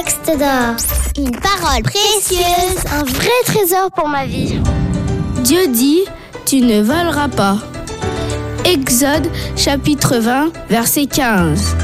texte d'or. Une parole précieuse, un vrai trésor pour ma vie. Dieu dit, tu ne voleras pas. Exode chapitre 20, verset 15.